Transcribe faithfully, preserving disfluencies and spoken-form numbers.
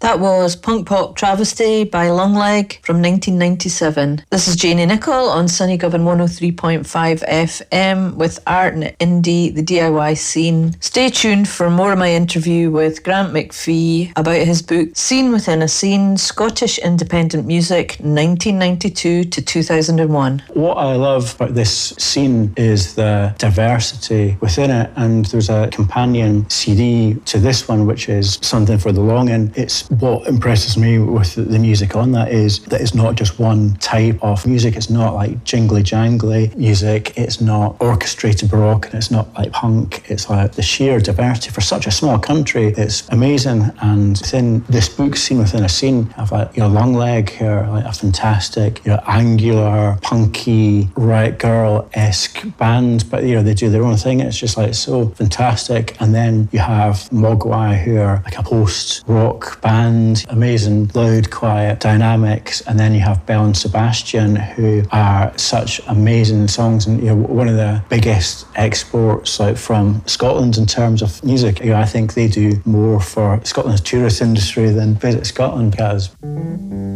That was Punk Pop Travesty by Longleg from nineteen ninety-seven. This is Janie Nicol on Sunny Govan one oh three point five F M with art and indie, the D I Y scene. Stay tuned for more of my interview with Grant McPhee about his book Scene Within a Scene, Scottish Independent Music nineteen ninety-two to two thousand one. What I love about this scene is the diversity within it, and there's a companion C D to this one which is Something for the Longing. It's what impresses me with the music on that is that it's not just one type of music. It's not like jingly jangly music. It's not orchestrated baroque, and it's not like punk. It's like the sheer diversity for such a small country. It's amazing. And within this book, Scene Within a Scene, I've like, you know, Longleg here, like a fantastic, you know, angular, punky, Riot Girl-esque band, but you know, they do their own thing. It's just like so fantastic. And then you have Mogwai, who are like a post-rock band. Amazing, loud, quiet dynamics. And then you have Belle and Sebastian, who are such amazing songs, and you know, one of the biggest exports like from Scotland in terms of music. You know, I think they do more for Scotland's tourist industry than Visit Scotland has.